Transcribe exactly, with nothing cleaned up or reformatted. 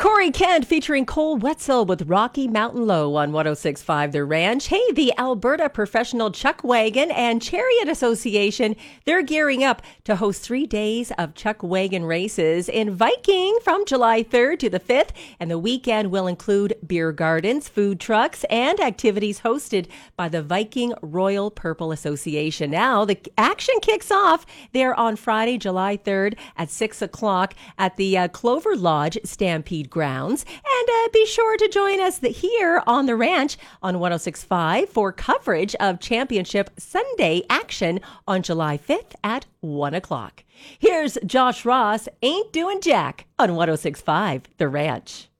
Corey Kent featuring Cole Wetzel with Rocky Mountain Low on one oh six point five The Ranch. Hey, the Alberta Professional Chuck Wagon and Chariot Association, they're gearing up to host three days of Chuck Wagon races in Viking from July third to the fifth. And the weekend will include beer gardens, food trucks, and activities hosted by the Viking Royal Purple Association. Now, the action kicks off there on Friday, July third at six o'clock at the uh, Clover Lodge Stampede grounds. And uh, be sure to join us here on the ranch on one oh six point five for coverage of championship Sunday action on July fifth at one o'clock. Here's Josh Ross, Ain't Doing Jack on one oh six point five The Ranch.